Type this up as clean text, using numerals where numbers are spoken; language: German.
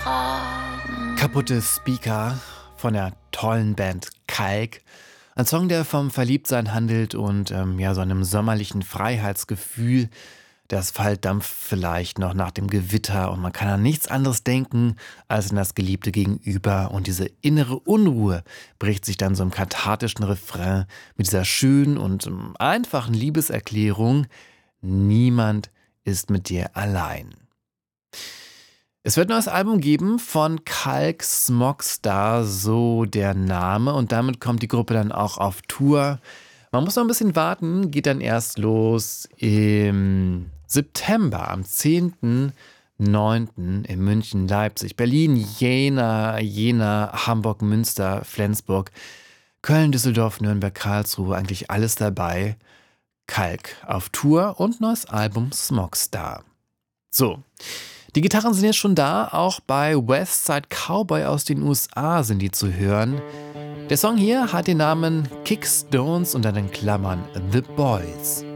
Kaputte Speaker von der tollen Band Kalk. Ein Song, der vom Verliebtsein handelt und so einem sommerlichen Freiheitsgefühl. Der Asphalt dampft vielleicht noch nach dem Gewitter und man kann an nichts anderes denken als in das geliebte Gegenüber. Und diese innere Unruhe bricht sich dann so im kathartischen Refrain mit dieser schönen und einfachen Liebeserklärung: Niemand ist mit dir allein. Es wird ein neues Album geben von Kalk, Smogstar, so der Name. Und damit kommt die Gruppe dann auch auf Tour. Man muss noch ein bisschen warten, geht dann erst los im September, am 10.9. in München, Leipzig, Berlin, Jena, Hamburg, Münster, Flensburg, Köln, Düsseldorf, Nürnberg, Karlsruhe, eigentlich alles dabei. Kalk auf Tour und neues Album Smogstar. So. Die Gitarren sind jetzt schon da, auch bei Westside Cowboy aus den USA sind die zu hören. Der Song hier hat den Namen Kickstones unter den Klammern The Boys.